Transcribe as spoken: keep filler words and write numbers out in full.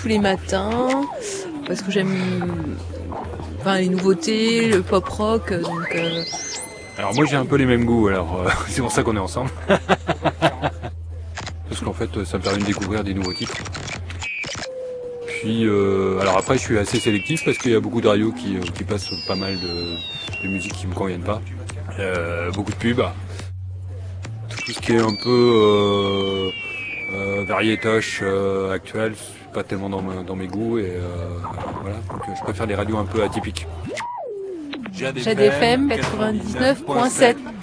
tous les matins parce que j'aime enfin, les nouveautés, le pop rock. Donc, euh... Alors moi j'ai un peu les mêmes goûts, alors euh, c'est pour ça qu'on est ensemble. Parce qu'en fait ça me permet de découvrir des nouveaux titres. Puis euh, alors après je suis assez sélectif parce qu'il y a beaucoup de radios qui, euh, qui passent pas mal de, de musique qui me conviennent pas. Euh, beaucoup de pubs. Tout ce qui est un peu euh, euh, variétoche euh, actuel, c'est pas tellement dans, me, dans mes goûts et euh, voilà. Donc je préfère les radios un peu atypiques. Jade F M quatre-vingt-dix-neuf point sept.